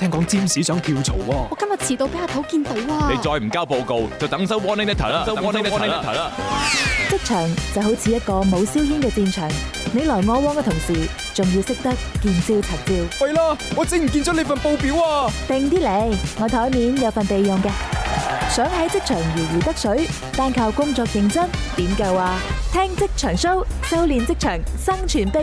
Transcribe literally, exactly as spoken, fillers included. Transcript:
聽講占士想跳槽喎。 我今日遲到俾阿頭見到啊！ 你再唔交報告，就等收 warning letter 啦，收 warning letter 啦。 職場就好似一個冇硝煙嘅戰場，你來我往嘅同時，仲要識得見招拆招。 喂啦，我整唔見咗你份報表啊！ 定啲嚟，我台面有份備用嘅。想喺職場如魚得水，單靠工作認真點夠啊？聽職場 show，修煉職場生存秘